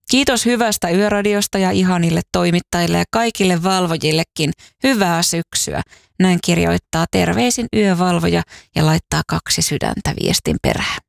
Kiitos hyvästä yöradiosta ja ihanille toimittajille ja kaikille valvojillekin. Hyvää syksyä. Näin kirjoittaa terveisin yövalvoja ja laittaa 2 sydäntä viestin perään.